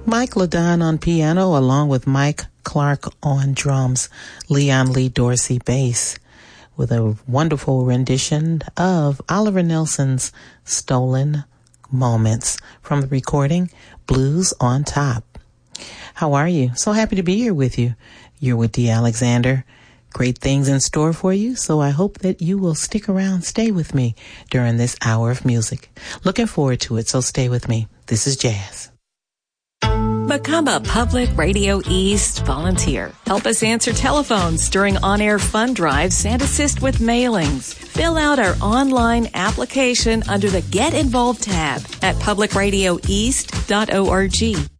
Mike Ladon on piano, along with Mike Clark on drums, Leon Lee Dorsey bass, with a wonderful rendition of Oliver Nelson's Stolen Moments from the recording Blues on Top. How are you? So happy to be here with you. You're with Dee Alexander. Great things in store for you, so I hope that you will stick around, stay with me during this hour of music. Looking forward to it, so stay with me. This is Jazz. Become a Public Radio East volunteer. Help us answer telephones during on-air fund drives and assist with mailings. Fill out our online application under the Get Involved tab at publicradioeast.org.